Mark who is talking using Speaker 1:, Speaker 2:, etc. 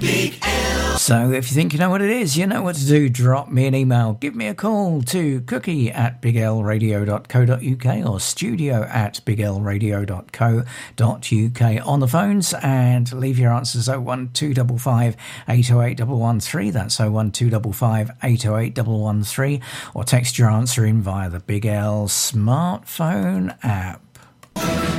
Speaker 1: So if you think you know what it is, you know what to do. Drop me an email. Give me a call to cookie@biglradio.co.uk or studio@biglradio.co.uk on the phones, and leave your answers 01255 808 113. That's 01255 808 113, or text your answer in via the Big L smartphone app.